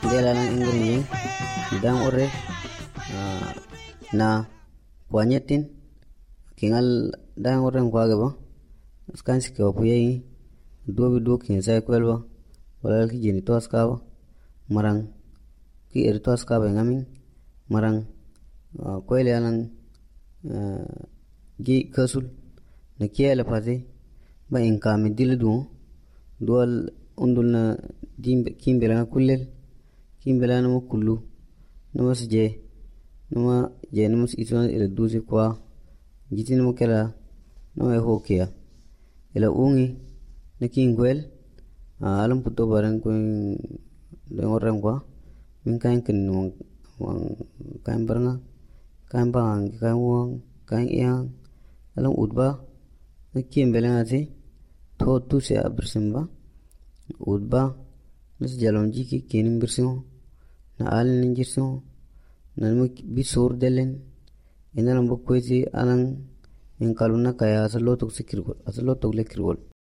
dela lang ingrini dan ore na wanyetin kingal dan ore kwa gaba skansi ke wapuyi dobi do kin sai kwelba wala ki jeni to askaba marang ki er to askaba ngamin marang kwele anan gi kasul na kiyala pate ba in kami dildu dual undulna dimbe kimbela kullel kimbela no kullu no masje no mas itona ila duzi kwa gitin mo kala no e hokia ila ungi na kingwel alam puto barang ko de orang kwa min kain kin wang kain baranga kain bang kain wang kain yang alam udba na kimbela ati to tu se abrsimba udba nas jalonji ki kenim birsin na alin jirsin na bi sur delen ina lambo kwezi anan in kaluna kaya asalo tok lekirgol